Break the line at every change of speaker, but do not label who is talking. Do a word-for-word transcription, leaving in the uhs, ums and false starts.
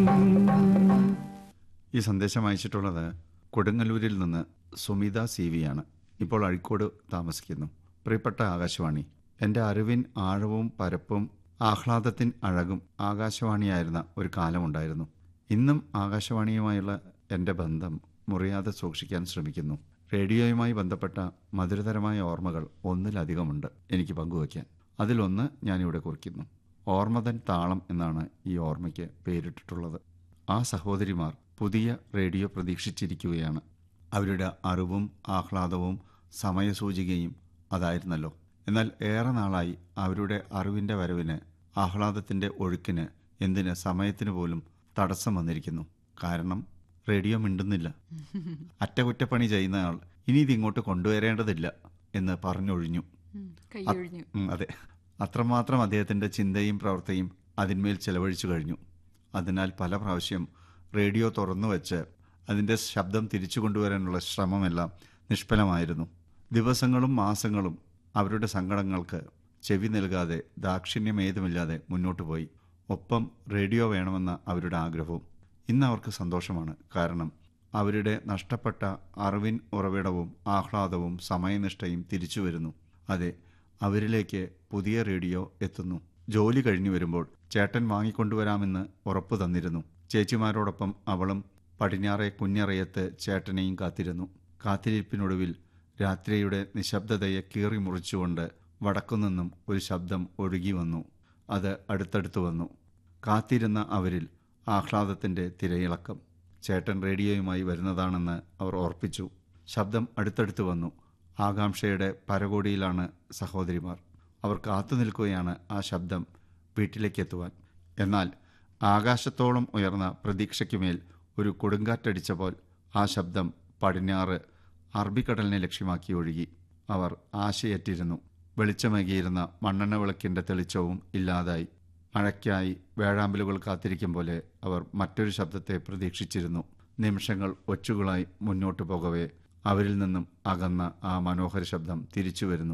ഈ സന്ദേശം അയച്ചിട്ടുള്ളത് കൊടുങ്ങല്ലൂരിൽ നിന്ന് സുമിത സി വിയാണ്. ഇപ്പോൾ അഴീക്കോട് താമസിക്കുന്നു. പ്രിയപ്പെട്ട ആകാശവാണി, എൻ്റെ അറിവിൻ ആഴവും പരപ്പും ആഹ്ലാദത്തിൻ അഴകും ആകാശവാണിയായിരുന്ന ഒരു കാലമുണ്ടായിരുന്നു. ഇന്നും ആകാശവാണിയുമായുള്ള എൻ്റെ ബന്ധം മുറിയാതെ സൂക്ഷിക്കാൻ ശ്രമിക്കുന്നു. റേഡിയോയുമായി ബന്ധപ്പെട്ട മധുരതരമായ ഓർമ്മകൾ ഒന്നിലധികമുണ്ട് എനിക്ക് പങ്കുവയ്ക്കാൻ. അതിലൊന്ന് ഞാനിവിടെ കുറിക്കുന്നു. ഓർമ്മതൻ താളം എന്നാണ് ഈ ഓർമ്മയ്ക്ക് പേരിട്ടിട്ടുള്ളത്. ആ സഹോദരിമാർ പുതിയ റേഡിയോ പ്രതീക്ഷിച്ചിരിക്കുകയാണ്. അവരുടെ അറിവും ആഹ്ലാദവും സമയസൂചികയും അതായിരുന്നല്ലോ. എന്നാൽ ഏറെ നാളായി അവരുടെ അറിവിൻ്റെ വരവിന്, ആഹ്ലാദത്തിൻ്റെ ഒഴുക്കിന്, എന്തിന് സമയത്തിന് പോലും തടസ്സം വന്നിരിക്കുന്നു. കാരണം റേഡിയോ മിണ്ടുന്നില്ല. അറ്റകുറ്റപ്പണി ചെയ്യുന്നയാൾ ഇനി ഇതിങ്ങോട്ട് കൊണ്ടുവരേണ്ടതില്ല എന്ന് പറഞ്ഞൊഴിഞ്ഞു. അതെ, അത്രമാത്രം അദ്ദേഹത്തിൻ്റെ ചിന്തയും പ്രവൃത്തിയും അതിന്മേൽ ചെലവഴിച്ചു കഴിഞ്ഞു. അതിനാൽ പല പ്രാവശ്യം റേഡിയോ തുറന്നു വെച്ച് അതിൻ്റെ ശബ്ദം തിരിച്ചു കൊണ്ടുവരാനുള്ള ശ്രമമെല്ലാം നിഷ്ഫലമായിരുന്നു. ദിവസങ്ങളും മാസങ്ങളും അവരുടെ സങ്കടങ്ങൾക്ക് ചെവി നൽകാതെ, ദാക്ഷിണ്യമേതുമില്ലാതെ മുന്നോട്ടു പോയി. ഒപ്പം റേഡിയോ വേണമെന്ന അവരുടെ ആഗ്രഹവും. ഇന്ന് അവർക്ക് സന്തോഷമാണ്. കാരണം അവരുടെ നഷ്ടപ്പെട്ട അറിവിൻ ഉറവിടവും ആഹ്ലാദവും സമയനിഷ്ഠയും തിരിച്ചു വരുന്നു. അതെ, അവരിലേക്ക് പുതിയ റേഡിയോ എത്തുന്നു. ജോലി കഴിഞ്ഞു വരുമ്പോൾ ചേട്ടൻ വാങ്ങിക്കൊണ്ടുവരാമെന്ന് ഉറപ്പു തന്നിരുന്നു. ചേച്ചിമാരോടൊപ്പം അവളും പടിഞ്ഞാറെ കുഞ്ഞറയത്ത് ചേട്ടനെയും കാത്തിരുന്നു. കാത്തിരിപ്പിനൊടുവിൽ രാത്രിയുടെ നിശബ്ദതയെ കീറി മുറിച്ചുകൊണ്ട് വടക്കുനിന്നും ഒരു ശബ്ദം ഒഴുകി വന്നു. അത് അടുത്തടുത്ത് വന്നു. കാത്തിരുന്ന അവരിൽ ആഹ്ലാദത്തിൻ്റെ തിരയിളക്കം. ചേട്ടൻ റേഡിയോയുമായി വരുന്നതാണെന്ന് അവർ ഓർപ്പിച്ചു. ശബ്ദം അടുത്തടുത്ത് വന്നു. ആകാംക്ഷയുടെ പരകോടിയിലാണ് സഹോദരിമാർ. അവർ കാത്തു നിൽക്കുകയാണ് ആ ശബ്ദം വീട്ടിലേക്കെത്തുവാൻ. എന്നാൽ ആകാശത്തോളം ഉയർന്ന പ്രതീക്ഷയ്ക്കുമേൽ ഒരു കൊടുങ്കാറ്റടിച്ചപ്പോൾ ആ ശബ്ദം പടിഞ്ഞാറ് അറബിക്കടലിനെ ലക്ഷ്യമാക്കി ഒഴുകി. അവർ ആശയറ്റിരുന്നു. വെളിച്ചമേകിയിരുന്ന മണ്ണെണ്ണ വിളക്കിൻ്റെ തെളിച്ചവും ഇല്ലാതായി. മഴയ്ക്കായി വേഴാമ്പലുകൾ കാത്തിരിക്കും പോലെ അവർ മറ്റൊരു ശബ്ദത്തെ പ്രതീക്ഷിച്ചിരുന്നു. നിമിഷങ്ങൾ ഒച്ചുകളായി മുന്നോട്ടു പോകവേ അവരിൽ നിന്നും അകന്ന ആ മനോഹര ശബ്ദം തിരിച്ചു വരുന്നു.